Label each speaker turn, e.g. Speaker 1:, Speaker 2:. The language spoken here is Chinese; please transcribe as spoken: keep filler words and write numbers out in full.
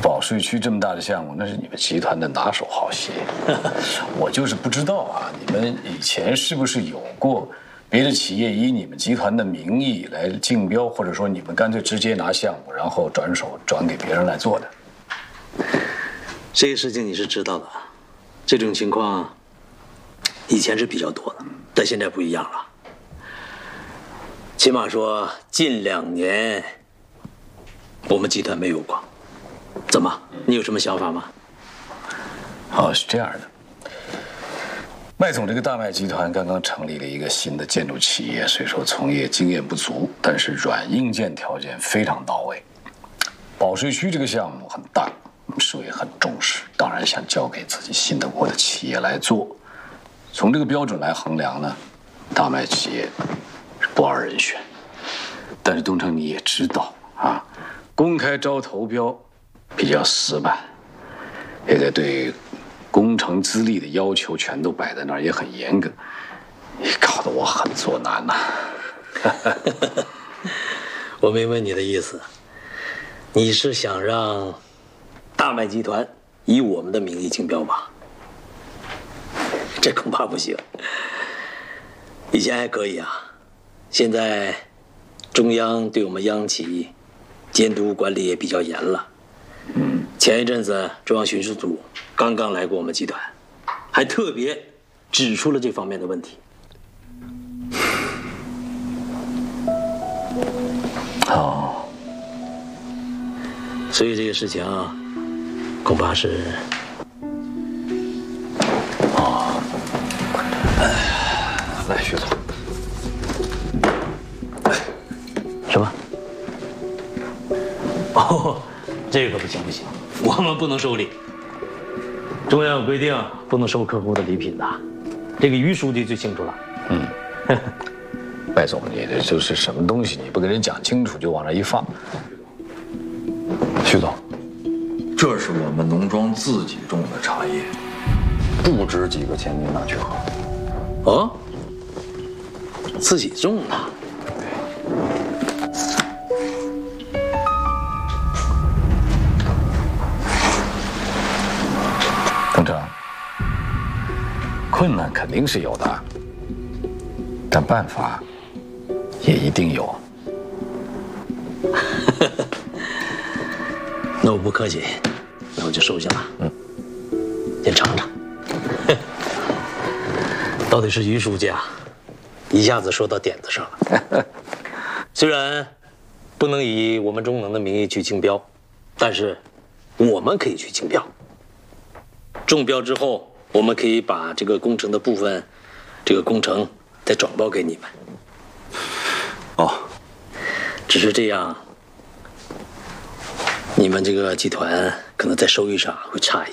Speaker 1: 保税区这么大的项目，那是你们集团的拿手好戏。我就是不知道啊，你们以前是不是有过别的企业以你们集团的名义来竞标，或者说你们干脆直接拿项目，然后转手转给别人来做的？
Speaker 2: 这个事情你是知道的，这种情况以前是比较多的，但现在不一样了。起码说近两年我们集团没有过。怎么？你有什么想法吗？
Speaker 1: 哦，是这样的。麦总这个大麦集团刚刚成立了一个新的建筑企业，虽说从业经验不足，但是软硬件条件非常到位。保税区这个项目很大，市委很重视，当然想交给自己信得过的企业来做。从这个标准来衡量呢，大麦企业是不二人选。但是东城你也知道啊，公开招投标比较死板，也得对工程资历的要求全都摆在那儿，也很严格，搞得我很作难呐、啊。
Speaker 2: 我明白你的意思，你是想让大麦集团以我们的名义竞标吧？这恐怕不行。以前还可以啊，现在中央对我们央企监督管理也比较严了。嗯，前一阵子中央巡视组刚刚来过我们集团，还特别指出了这方面的问题。
Speaker 1: 哦，
Speaker 2: 所以这个事情恐怕是……
Speaker 1: 哦，来，徐总。
Speaker 2: 什么？哦，这个不行不行，我们不能收礼。中央有规定，不能收客户的礼品的，这个于书记最清楚了。
Speaker 1: 嗯，麦总，你这就是什么东西？你不跟人讲清楚就往那一放。徐总，
Speaker 3: 这是我们农庄自己种的茶叶，不值几个钱您拿去喝。
Speaker 2: 哦，自己种的。
Speaker 1: 东城，困难肯定是有的，但办法也一定有。
Speaker 2: 那我不客气，那我就收下了。嗯，先尝尝。到底是于书记啊，一下子说到点子上了。虽然不能以我们中能的名义去竞标，但是我们可以去竞标。中标之后，我们可以把这个工程的部分，这个工程再转包给你们。
Speaker 3: 哦，
Speaker 2: 只是这样，你们这个集团可能在收益上会差一些。